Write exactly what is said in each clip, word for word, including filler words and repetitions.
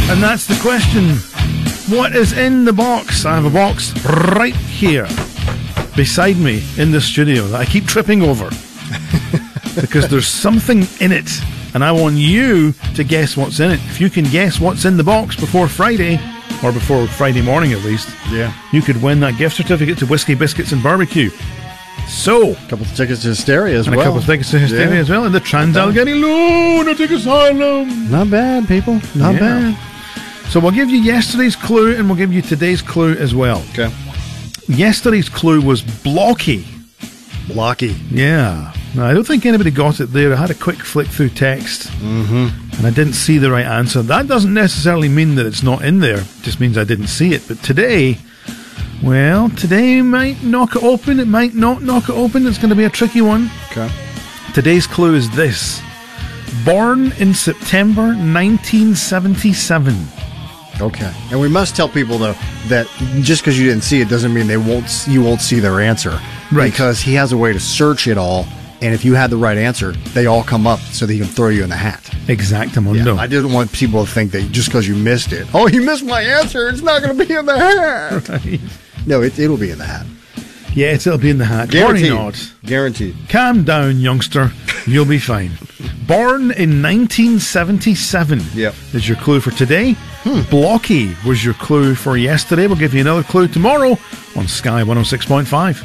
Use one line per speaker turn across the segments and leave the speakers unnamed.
And that's the question. What is in the box? I have a box right here beside me in the studio that I keep tripping over because there's something in it, and I want you to guess what's in it. If you can guess what's in the box before Friday, or before Friday morning at least,
yeah,
you could win that gift certificate to Whiskey Biscuits and Barbecue. So,
a couple of tickets to Hysteria as
and
well.
a couple of tickets to Hysteria
yeah.
as well, and the Trans-Allegheny Lunatic Asylum.
Not bad, people. Not
yeah.
bad.
So we'll give you yesterday's clue, and we'll give you today's clue as well.
Okay.
Yesterday's clue was blocky.
Blocky.
Yeah. Now, I don't think anybody got it there. I had a quick flick through text,
mm-hmm.
and I didn't see the right answer. That doesn't necessarily mean that it's not in there. It just means I didn't see it. But today, well, today might knock it open. It might not knock it open. It's going to be a tricky one.
Okay.
Today's clue is this. Born in September nineteen seventy-seven.
Okay. And we must tell people, though, that just because you didn't see it doesn't mean they won't. you won't see their answer.
Right.
Because he has a way to search it all, and if you had the right answer, they all come up so that he can throw you in the hat.
Exactamundo.
Yeah, I didn't want people to think that just because you missed it, oh, you missed my answer, it's not going to be in the hat.
Right.
No, it, it'll be in the hat.
Yeah, it'll be in the hat.
Guaranteed.
Or not.
Guaranteed.
Calm down, youngster. You'll be fine. Born in nineteen seventy-seven
yep.
is your clue for today. Hmm. Blocky was your clue for yesterday. We'll give you another clue tomorrow on Sky one oh six point five.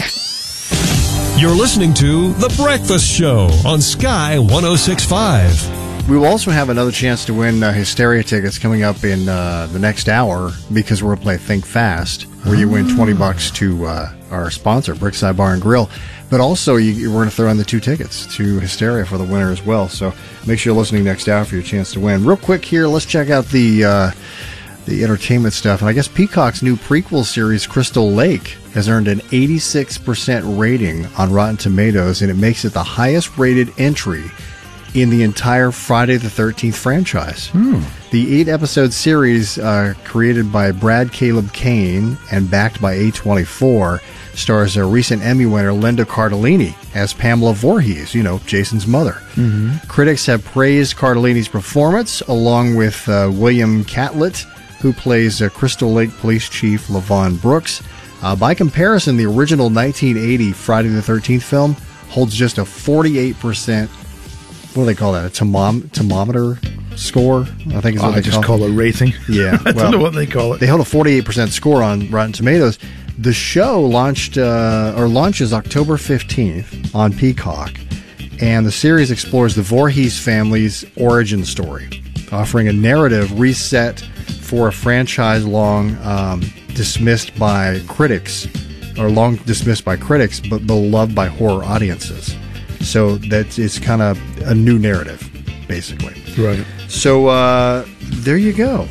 You're listening to The Breakfast Show on Sky one oh six point five.
We will also have another chance to win uh, Hysteria tickets coming up in uh, the next hour because we're going to play Think Fast, where you win twenty bucks to uh, our sponsor, Brickside Bar and Grill. But also, you, we're going to throw in the two tickets to Hysteria for the winner as well. So make sure you're listening next hour for your chance to win. Real quick here, let's check out the uh, the entertainment stuff. And I guess Peacock's new prequel series, Crystal Lake, has earned an eighty-six percent rating on Rotten Tomatoes, and it makes it the highest rated entry in the entire Friday the thirteenth franchise.
Hmm.
The eight-episode series, uh, created by Brad Caleb Kane and backed by A twenty-four, stars a recent Emmy winner Linda Cardellini as Pamela Voorhees, you know, Jason's mother.
Mm-hmm.
Critics have praised Cardellini's performance, along with uh, William Catlett, who plays uh, Crystal Lake Police Chief Levon Brooks. Uh, by comparison, the original nineteen eighty Friday the thirteenth film holds just a forty-eight percent, what do they call that, a thermom- thermometer score? I think is what
oh,
they
I just
call
call it rating.
Yeah.
I
well,
don't know what they call it.
They held a forty-eight percent score on Rotten Tomatoes. The show launched uh, or launches October fifteenth on Peacock, and the series explores the Voorhees family's origin story, offering a narrative reset for a franchise long um, dismissed by critics, or long dismissed by critics, but beloved by horror audiences. So that it's kind of a new narrative, basically.
Right.
So uh, there you go.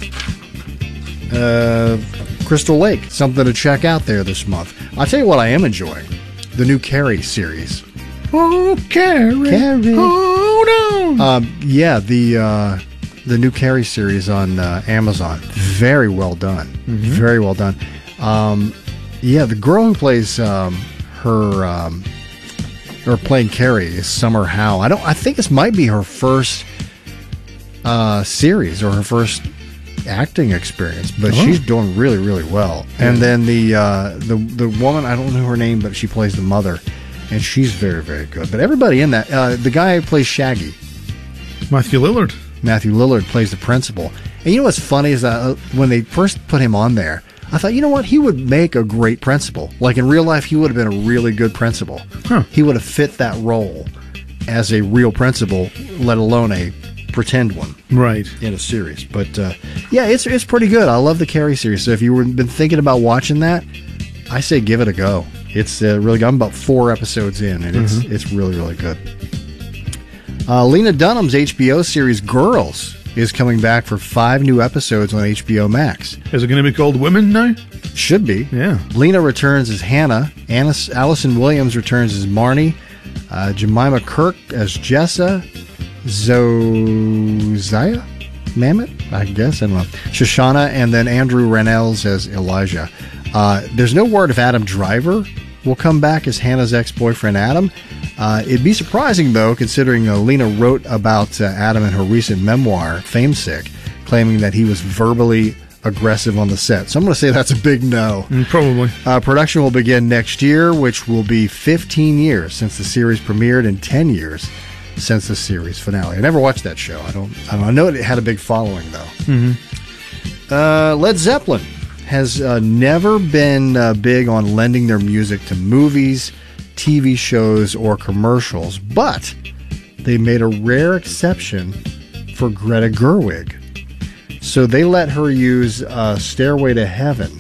Uh, Crystal Lake, something to check out there this month. I'll tell you what I am enjoying. The new Carrie series.
Oh, Carrie.
Carrie.
Oh, no.
Um, yeah, the uh, the new Carrie series on uh, Amazon. Very well done. Mm-hmm. Very well done. Um, yeah, the girl who plays um, her... Um, or playing Carrie is Summer Howe. I don't. I think this might be her first uh, series or her first acting experience, but oh. she's doing really, really well. Yeah. And then the uh, the the woman, I don't know her name, but she plays the mother, and she's very, very good. But everybody in that, uh, the guy who plays Shaggy,
Matthew Lillard.
Matthew Lillard plays the principal. And you know what's funny is that uh, when they first put him on there, I thought, you know what? He would make a great principal. Like in real life, he would have been a really good principal.
Huh.
He would have fit that role as a real principal, let alone a pretend one.
Right.
In a series. But uh, yeah, it's it's pretty good. I love the Carrie series. So if you've been thinking about watching that, I say give it a go. It's uh, really good. I'm about four episodes in, and it's mm-hmm. it's really, really good. Uh, Lena Dunham's H B O series Girls is coming back for five new episodes on H B O Max.
Is it going to be called Women now?
Should be.
Yeah.
Lena returns as Hannah. Anna, Allison Williams returns as Marnie. Uh, Jemima Kirk as Jessa. Zosiah Mamet, I guess. I don't know. Shoshana, and then Andrew Rannells as Elijah. Uh, there's no word if Adam Driver will come back as Hannah's ex-boyfriend Adam. Uh, it'd be surprising, though, considering uh, Lena wrote about uh, Adam in her recent memoir, Famesick, claiming that he was verbally aggressive on the set. So I'm going to say that's a big no.
Mm, probably.
Uh, production will begin next year, which will be fifteen years since the series premiered and ten years since the series finale. I never watched that show. I don't. I, don't, I know it had a big following though.
Mm-hmm.
Uh, Led Zeppelin has uh, never been uh, big on lending their music to movies, T V shows, or commercials, but they made a rare exception for Greta Gerwig. So they let her use uh, Stairway to Heaven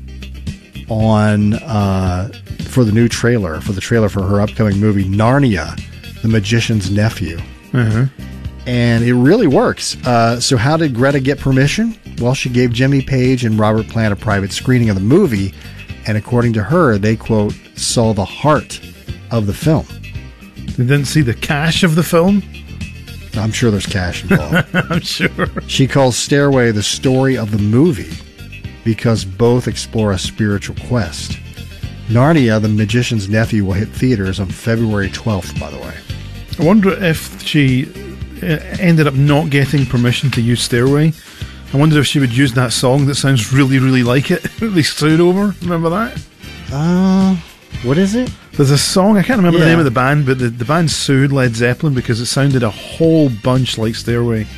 on uh, for the new trailer, for the trailer for her upcoming movie, Narnia, The Magician's Nephew.
Uh-huh.
And it really works. Uh, so how did Greta get permission? Well, she gave Jimmy Page and Robert Plant a private screening of the movie, and according to her, they, quote, saw the heart of the film.
They didn't see the cash of the film?
I'm sure there's cash involved.
I'm sure.
She calls Stairway the story of the movie because both explore a spiritual quest. Narnia, The Magician's Nephew, will hit theaters on February twelfth, by the way.
I wonder if she ended up not getting permission to use Stairway. I wonder if she would use that song that sounds really, really like it. They sued over. Remember that?
Uh, what is it?
There's a song, I can't remember
Yeah.
the name of the band, but the, the band sued Led Zeppelin because it sounded a whole bunch like Stairway.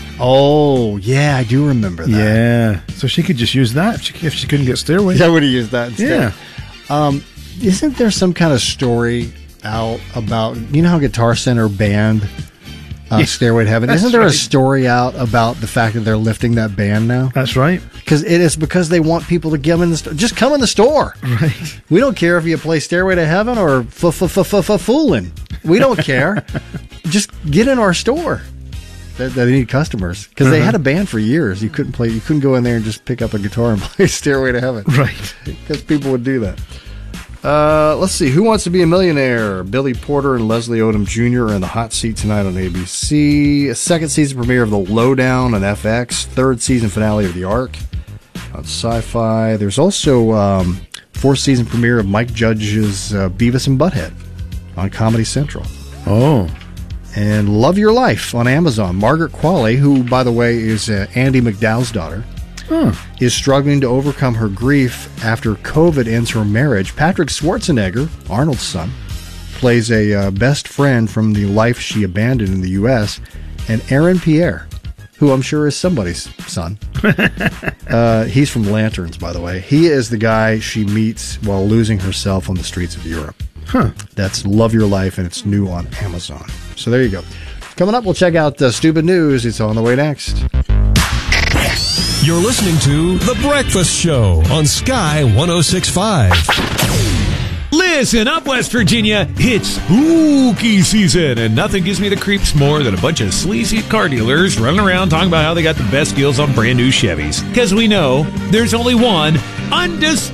Oh, yeah, I do remember that.
Yeah. So she could just use that if she, if she couldn't get Stairway.
I would have used that instead.
Yeah.
Um, isn't there some kind of story out about, you know how Guitar Center banned uh,
Yeah,
Stairway to Heaven?
that's
Isn't there a
right.
story out about the fact that they're lifting that ban now?
That's right.
Because it is because they want people to come in the store. Just come in the store.
Right.
We don't care if you play Stairway to Heaven or f-f-f-f-fooling. We don't care. Just get in our store. They, they need customers because they
Uh-huh.
had a band for years. You couldn't play. You couldn't go in there and just pick up a guitar and play Stairway to Heaven.
Right.
Because people would do that. Uh, let's see. Who Wants to Be a Millionaire? Billy Porter and Leslie Odom Junior are in the hot seat tonight on A B C. A second season premiere of The Lowdown on F X. Third season finale of The Ark on Sci-Fi. There's also um, fourth season premiere of Mike Judge's uh, Beavis and Butthead on Comedy Central.
Oh.
And Love Your Life on Amazon. Margaret Qualley, who, by the way, is uh, Andy McDowell's daughter,
Huh.
is struggling to overcome her grief after COVID ends her marriage. Patrick Schwarzenegger, Arnold's son, plays a uh, best friend from the life she abandoned in the U S, and Aaron Pierre, who I'm sure is somebody's son. uh, he's from Lanterns, by the way. He is the guy she meets while losing herself on the streets of Europe.
Huh.
That's Love Your Life, and it's new on Amazon. So there you go. Coming up, we'll check out uh, Stupid News. It's on the way next.
You're listening to The Breakfast Show on Sky one oh six point five.
Listen up, West Virginia. It's spooky season, and nothing gives me the creeps more than a bunch of sleazy car dealers running around talking about how they got the best deals on brand new Chevys. Because we know there's only one undisputed